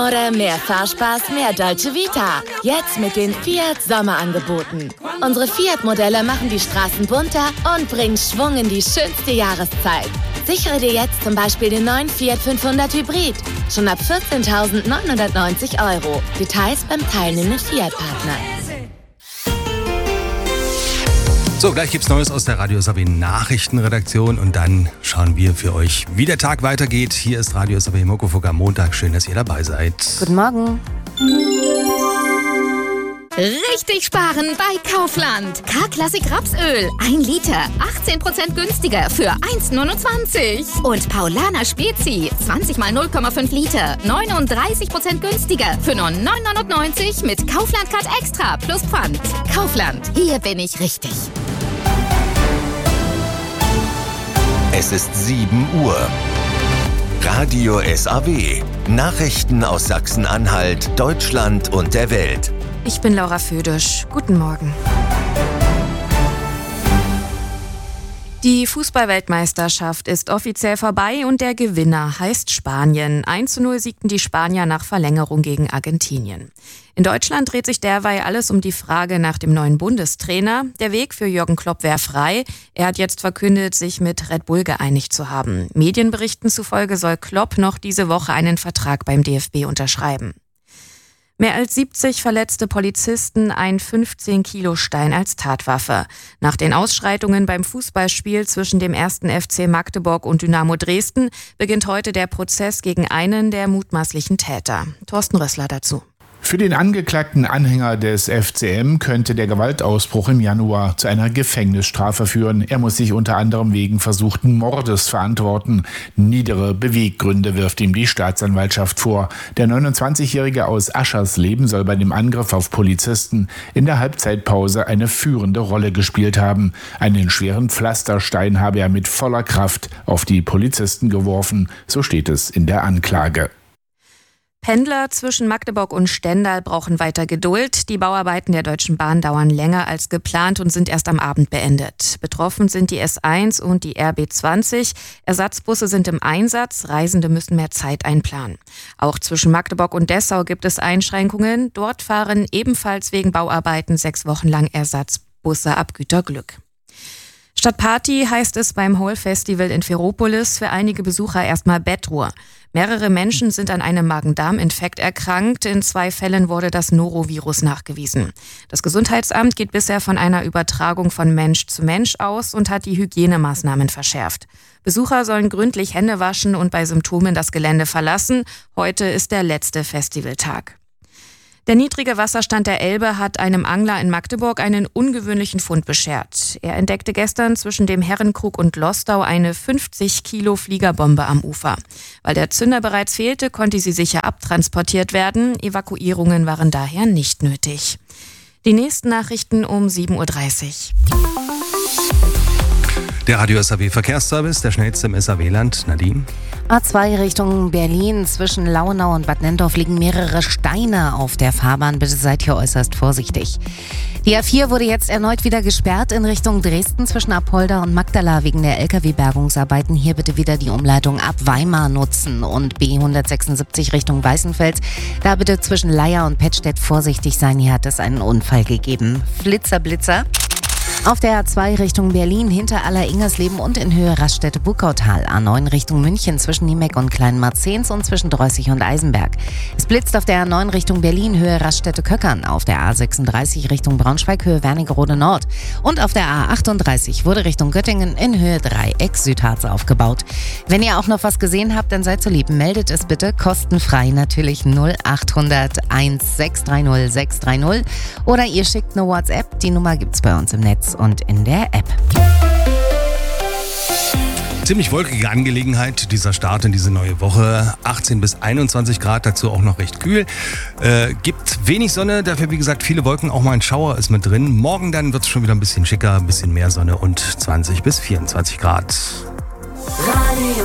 oder mehr Fahrspaß, mehr Dolce Vita. Jetzt mit den Fiat Sommerangeboten. Unsere Fiat-Modelle machen die Straßen bunter und bringen Schwung in die schönste Jahreszeit. Sichere dir jetzt zum Beispiel den neuen Fiat 500 Hybrid. Schon ab 14.990 €. Details beim teilnehmenden Fiat-Partner. So, gleich gibt's Neues aus der Radio SAW Nachrichtenredaktion und dann schauen wir für euch, wie der Tag weitergeht. Hier ist Radio SAW Muckefuck am Montag. Schön, dass ihr dabei seid. Guten Morgen. Richtig sparen bei Kaufland. K-Klassik Rapsöl. 1 Liter. 18% günstiger für 1,29. Und Paulaner Spezi. 20 mal 0,5 Liter. 39% günstiger für nur 9,99 mit Kaufland Card Extra plus Pfand. Kaufland. Hier bin ich richtig. Es ist 7 Uhr. Radio SAW. Nachrichten aus Sachsen-Anhalt, Deutschland und der Welt. Ich bin Laura Födisch. Guten Morgen. Die Fußball-Weltmeisterschaft ist offiziell vorbei und der Gewinner heißt Spanien. 1:0 siegten die Spanier nach Verlängerung gegen Argentinien. In Deutschland dreht sich derweil alles um die Frage nach dem neuen Bundestrainer. Der Weg für Jürgen Klopp wäre frei. Er hat jetzt verkündet, sich mit Red Bull geeinigt zu haben. Medienberichten zufolge soll Klopp noch diese Woche einen Vertrag beim DFB unterschreiben. Mehr als 70 verletzte Polizisten, ein 15-Kilo-Stein als Tatwaffe. Nach den Ausschreitungen beim Fußballspiel zwischen dem 1. FC Magdeburg und Dynamo Dresden beginnt heute der Prozess gegen einen der mutmaßlichen Täter. Thorsten Rössler dazu. Für den angeklagten Anhänger des FCM könnte der Gewaltausbruch im Januar zu einer Gefängnisstrafe führen. Er muss sich unter anderem wegen versuchten Mordes verantworten. Niedere Beweggründe wirft ihm die Staatsanwaltschaft vor. Der 29-Jährige aus Aschersleben soll bei dem Angriff auf Polizisten in der Halbzeitpause eine führende Rolle gespielt haben. Einen schweren Pflasterstein habe er mit voller Kraft auf die Polizisten geworfen. So steht es in der Anklage. Pendler zwischen Magdeburg und Stendal brauchen weiter Geduld. Die Bauarbeiten der Deutschen Bahn dauern länger als geplant und sind erst am Abend beendet. Betroffen sind die S1 und die RB20. Ersatzbusse sind im Einsatz. Reisende müssen mehr Zeit einplanen. Auch zwischen Magdeburg und Dessau gibt es Einschränkungen. Dort fahren ebenfalls wegen Bauarbeiten 6 Wochen lang Ersatzbusse ab Güterglück. Statt Party heißt es beim Hole Festival in Ferropolis für einige Besucher erstmal Bettruhe. Mehrere Menschen sind an einem Magen-Darm-Infekt erkrankt. In 2 Fällen wurde das Norovirus nachgewiesen. Das Gesundheitsamt geht bisher von einer Übertragung von Mensch zu Mensch aus und hat die Hygienemaßnahmen verschärft. Besucher sollen gründlich Hände waschen und bei Symptomen das Gelände verlassen. Heute ist der letzte Festivaltag. Der niedrige Wasserstand der Elbe hat einem Angler in Magdeburg einen ungewöhnlichen Fund beschert. Er entdeckte gestern zwischen dem Herrenkrug und Lostau eine 50 Kilo Fliegerbombe am Ufer. Weil der Zünder bereits fehlte, konnte sie sicher abtransportiert werden. Evakuierungen waren daher nicht nötig. Die nächsten Nachrichten um 7:30 Uhr. Der Radio SAW Verkehrsservice, der schnellste im SAW-Land. Nadine? A2 Richtung Berlin. Zwischen Launau und Bad Nenndorf liegen mehrere Steine auf der Fahrbahn. Bitte seid hier äußerst vorsichtig. Die A4 wurde jetzt erneut wieder gesperrt in Richtung Dresden zwischen Apolda und Magdala wegen der Lkw-Bergungsarbeiten. Hier bitte wieder die Umleitung ab Weimar nutzen und B176 Richtung Weißenfels. Da bitte zwischen Leier und Pettstedt vorsichtig sein. Hier hat es einen Unfall gegeben. Blitzer. Auf der A2 Richtung Berlin hinter Aller-Ingersleben und in Höhe Raststätte-Buckautal. A9 Richtung München zwischen Niemeck und Kleinmarzens und zwischen Dreußig und Eisenberg. Es blitzt auf der A9 Richtung Berlin Höhe Raststätte-Köckern. Auf der A36 Richtung Braunschweig Höhe Wernigerode Nord. Und auf der A38 wurde Richtung Göttingen in Höhe Dreieck Südharz aufgebaut. Wenn ihr auch noch was gesehen habt, dann seid so lieb. Meldet es bitte kostenfrei natürlich 0800 1630 630 oder ihr schickt eine WhatsApp. Die Nummer gibt's bei uns im Netz und in der App. Ziemlich wolkige Angelegenheit, dieser Start in diese neue Woche. 18 bis 21 Grad, dazu auch noch recht kühl. Gibt wenig Sonne, dafür wie gesagt viele Wolken, auch mal ein Schauer ist mit drin. Morgen dann wird es schon wieder ein bisschen schicker, ein bisschen mehr Sonne und 20 bis 24 Grad. Radio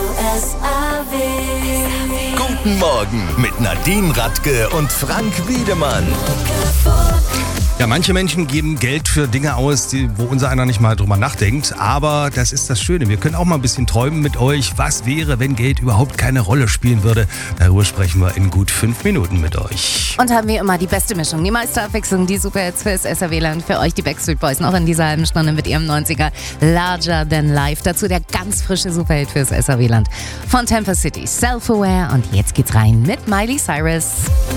SAW. Guten Morgen mit Nadine Radke und Frank Wiedemann. Ja, manche Menschen geben Geld für Dinge aus, wo unser einer nicht mal drüber nachdenkt. Aber das ist das Schöne. Wir können auch mal ein bisschen träumen mit euch. Was wäre, wenn Geld überhaupt keine Rolle spielen würde? Darüber sprechen wir in gut 5 Minuten mit euch. Und haben wir immer die beste Mischung, die meiste Abwechslung, die Superhits fürs SAW-Land. Für euch die Backstreet Boys noch in dieser halben Stunde mit ihrem 90er Larger Than Life. Dazu der ganz frische Superhit fürs SAW-Land von Tampa City, Self-Aware. Und jetzt geht's rein mit Miley Cyrus.